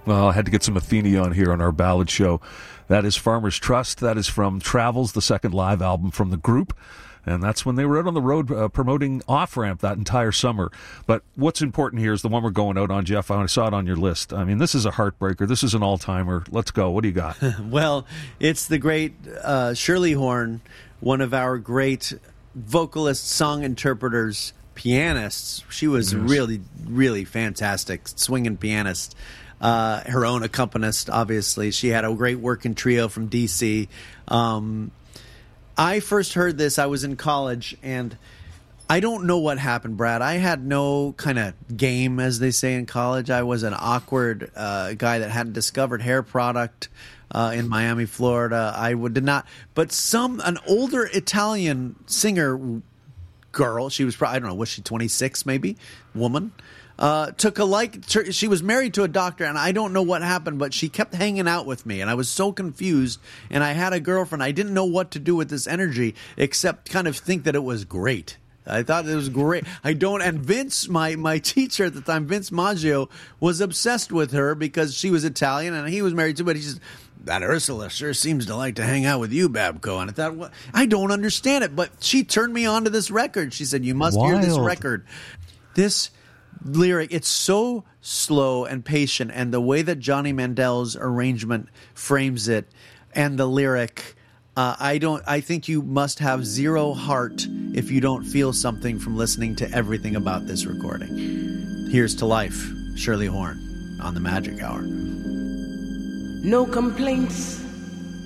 Well, I had to get some Athene on here on our ballad show. That is Farmer's Trust. That is from Travels, the second live album from the group. And that's when they were out on the road promoting Off Ramp that entire summer. But what's important here is the one we're going out on, Jeff. I saw it on your list. I mean, this is a heartbreaker. This is an all-timer. Let's go. What do you got? Well, it's the great Shirley Horn, one of our great vocalists, song interpreters, pianists. She was really, really fantastic, swinging pianist. Her own accompanist, obviously. She had a great working trio from D.C., I first heard this, I was in college, and I don't know what happened, Brad. I had no kind of game, as they say in college. I was an awkward guy that hadn't discovered hair product in Miami, Florida. I did not. But an older Italian singer girl, she was probably, I don't know, was she 26 maybe, woman, took a she was married to a doctor, and I don't know what happened, but she kept hanging out with me, and I was so confused, and I had a girlfriend. I didn't know what to do with this energy except kind of think that it was great. I thought it was great. And Vince, my teacher at the time, Vince Maggio, was obsessed with her because she was Italian, and he was married too, but he said, that Ursula sure seems to like to hang out with you, Babko. And I thought, well, I don't understand it, but she turned me on to this record. She said, you must hear this record. This lyric, it's so slow and patient, and the way that Johnny Mandel's arrangement frames it and the lyric, I think you must have zero heart if you don't feel something from listening to everything about this recording. Here's to Life, Shirley Horn on the Magic Hour. No complaints